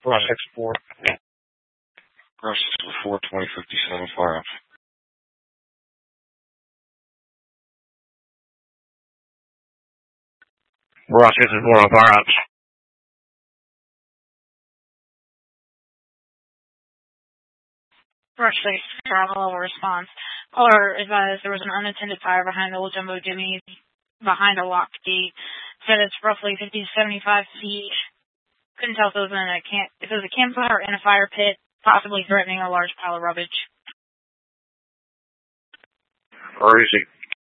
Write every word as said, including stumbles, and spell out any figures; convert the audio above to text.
Ross six four. Ross six four, twenty fifty-seven, fire up. Ross six four on fire ups. Rush six, Bravo level response. Caller advised there was an unattended fire behind the old Jumbo Jimmy's, behind a locked gate. Said it's roughly fifty to seventy-five feet. Couldn't tell if it was in a camp, if it was a campfire or in a fire pit, possibly threatening a large pile of rubbish. Where is he?